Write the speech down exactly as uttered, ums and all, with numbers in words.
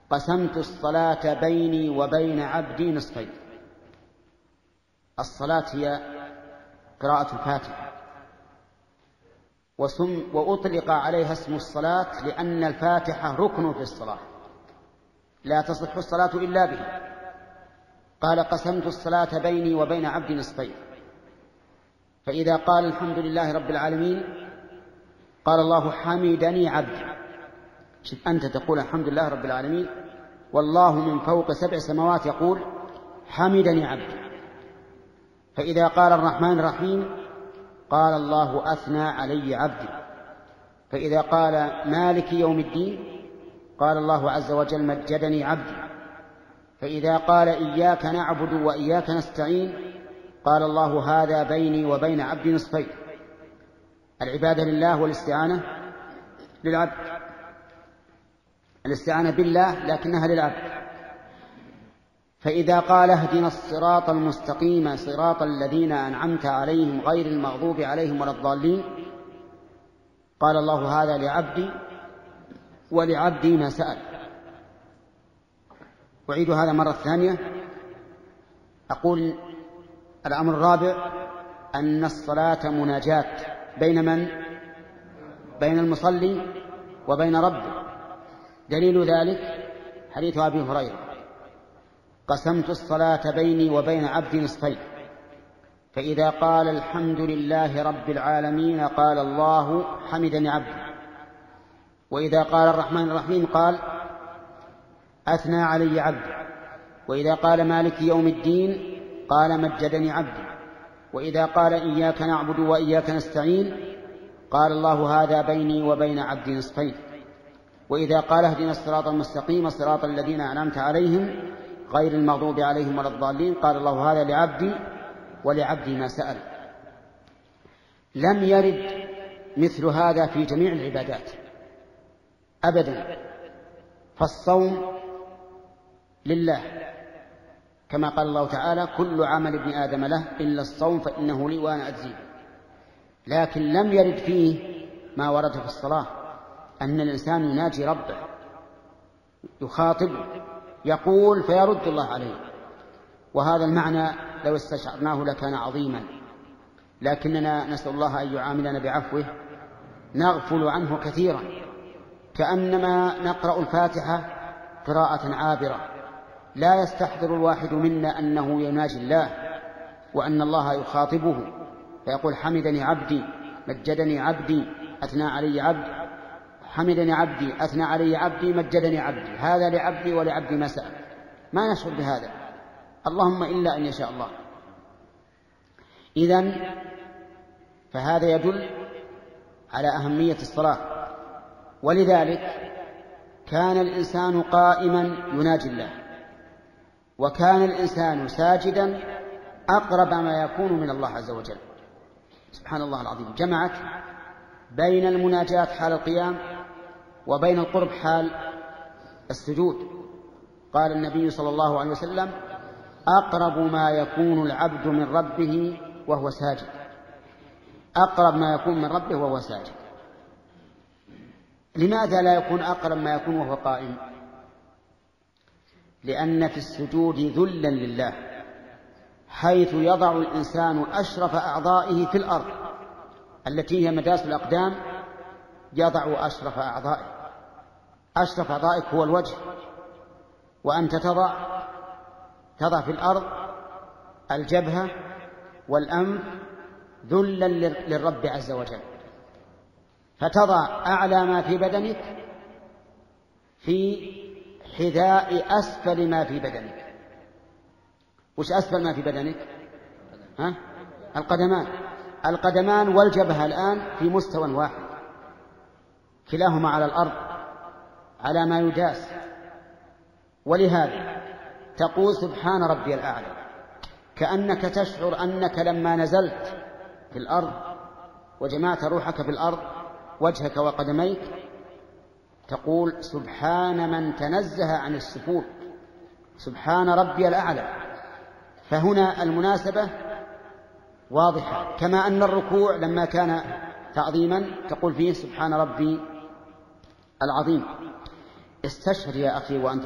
قسمت الصلاة بيني وبين عبدي نصفين. الصلاة هي قراءة الفاتحة، وسم وأطلق عليها اسم الصلاة لأن الفاتحة ركن في الصلاة لا تصح الصلاة إلا به. قال قسمت الصلاة بيني وبين عبدي نصفين، فإذا قال الحمد لله رب العالمين قال الله حمدني عبدي. شوف أنت تقول الحمد لله رب العالمين والله من فوق سبع سماوات يقول حمدني عبدي. فإذا قال الرحمن الرحيم قال الله أثنى علي عبدي. فإذا قال مالك يوم الدين قال الله عز وجل مجدني عبدي. فإذا قال إياك نعبد وإياك نستعين قال الله هذا بيني وبين عبدي نصفين. العبادة لله والاستعانة للعبد. الاستعانة بالله لكنها للعبد. فإذا قال اهدنا الصراط المستقيم صراط الذين أنعمت عليهم غير المغضوب عليهم ولا الضالين قال الله هذا لعبدي ولعبدي ما سأل. أعيد هذا مرة ثانية. أقول الأمر الرابع أن الصلاة مناجاة بين من؟ بين المصلي وبين ربه. دليل ذلك حديث أبي هريرة قسمت الصلاة بيني وبين عبدي نصفين، فإذا قال الحمد لله رب العالمين قال الله حمدني عبدي. وإذا قال الرحمن الرحيم قال أثنى علي عبدي. وإذا قال مالك يوم الدين قال مجدني عبدي. وإذا قال إياك نعبد وإياك نستعين قال الله هذا بيني وبين عبدي نصفين. وإذا قال اهدنا الصراط المستقيم صراط الذين أنعمت عليهم غير المغضوب عليهم ولا الضالين قال الله هذا لعبدي ولعبدي ما سأل. لم يرد مثل هذا في جميع العبادات أبدا. فالصوم لله كما قال الله تعالى كل عمل ابن آدم له إلا الصوم فإنه لي وأنا أجزيه. لكن لم يرد فيه ما ورد في الصلاة أن الإنسان يناجي ربه يخاطبه يقول فيرد الله عليه. وهذا المعنى لو استشعرناه لكان عظيما، لكننا نسأل الله أن يعاملنا بعفوه نغفل عنه كثيرا، كأنما نقرأ الفاتحة قراءة عابرة لا يستحضر الواحد منا أنه يناجي الله وأن الله يخاطبه فيقول حمدني عبدي مجدني عبدي أثنى علي عبدي حمدني عبدي أثنى علي عبدي مجدني عبدي هذا لعبدي ولعبدي ما سأل. ما نشعر بهذا اللهم إلا أن يشاء الله. إذن فهذا يدل على أهمية الصلاة. ولذلك كان الإنسان قائما يناجي الله، وكان الإنسان ساجدا أقرب ما يكون من الله عز وجل. سبحان الله العظيم. جمعت بين المناجاة حال القيام وبين القرب حال السجود. قال النبي صلى الله عليه وسلم أقرب ما يكون العبد من ربه وهو ساجد. أقرب ما يكون من ربه وهو ساجد. لماذا لا يكون أقرب ما يكون وهو قائم؟ لأن في السجود ذلا لله، حيث يضع الإنسان أشرف أعضائه في الأرض التي هي مداس الأقدام، يضع أشرف أعضائه. أشرف أعضائك هو الوجه، وأنت تضع تضع في الأرض الجبهة والأنف ذلا للرب عز وجل، فتضع أعلى ما في بدنك في حذاء أسفل ما في بدنك. وش أسفل ما في بدنك؟ ها؟ القدمان. القدمان والجبهة الآن في مستوى واحد، كلاهما على الأرض على ما يداس. ولهذا تقول سبحان ربي الأعلى، كأنك تشعر أنك لما نزلت في الأرض وجمعت روحك في الأرض وجهك وقدميك تقول سبحان من تنزه عن السفول، سبحان ربي الأعلى. فهنا المناسبة واضحة، كما أن الركوع لما كان تعظيما تقول فيه سبحان ربي العظيم. استشعر يا أخي وأنت